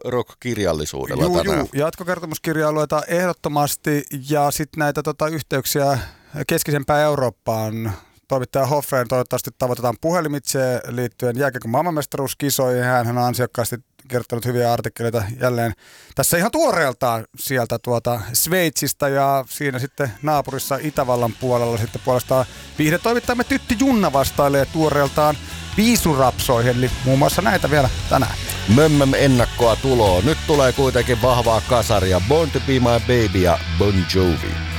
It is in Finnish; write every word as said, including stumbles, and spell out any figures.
rock-kirjallisuudella juu, tänään. Juu, jatkokertomuskirjailuita ehdottomasti ja sitten näitä tota, yhteyksiä keskisempään Eurooppaan. Toimittaja Hoffren toivottavasti tavoitetaan puhelimitse liittyen jääkiekon maailmanmestaruuskisoihin. Hän on ansiokkaasti kertonut hyviä artikkeleita jälleen tässä ihan tuoreeltaan sieltä tuota Sveitsistä ja siinä sitten naapurissa Itävallan puolella sitten puolestaan viihdetoimittajamme Tytti Junna vastailee tuoreeltaan viisurapsoihin, eli muun muassa näitä vielä tänään. Mömmöm ennakkoa tuloa. Nyt tulee kuitenkin vahvaa kasaria. Born to be my baby ja Bon Jovi.